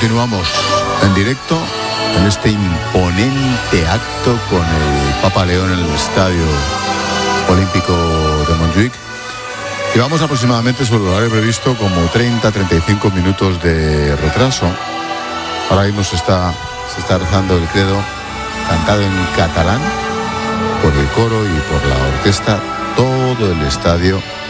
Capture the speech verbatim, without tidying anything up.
continuamos en directo en este imponente acto con el Papa León en el Estadio Olímpico de Montjuic. Llevamos aproximadamente sobre el horario previsto como treinta a treinta y cinco minutos de retraso. Ahora mismo se está, se está rezando el credo cantado en catalán por el coro y por la orquesta. Todo el estadio